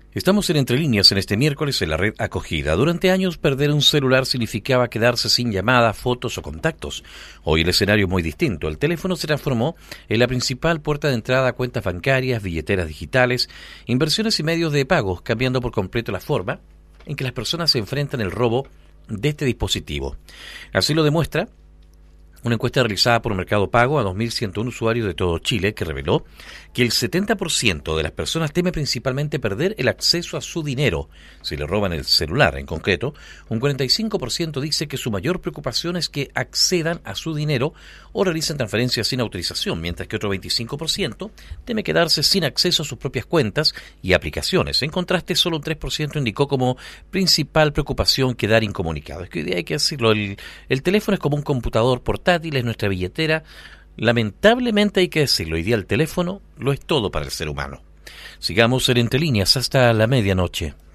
Estamos en Entre Líneas en este miércoles en la red Acogida. Durante años perder un celular significaba quedarse sin llamadas, fotos o contactos. Hoy el escenario es muy distinto. El teléfono se transformó en la principal puerta de entrada a cuentas bancarias, billeteras digitales, inversiones y medios de pagos, cambiando por completo la forma en que las personas se enfrentan al robo de este dispositivo. Así lo demuestra una encuesta realizada por Mercado Pago a 2.101 usuarios de todo Chile que reveló que el 70% de las personas teme principalmente perder el acceso a su dinero si le roban el celular. En concreto, un 45% dice que su mayor preocupación es que accedan a su dinero o realicen transferencias sin autorización, mientras que otro 25% teme quedarse sin acceso a sus propias cuentas y aplicaciones. En contraste, solo un 3% indicó como principal preocupación quedar incomunicado. Es que hoy día hay que decirlo, el teléfono es como un computador portátil, es nuestra billetera. Lamentablemente hay que decirlo, hoy día el teléfono lo es todo para el ser humano. Sigamos en Entre Líneas hasta la medianoche.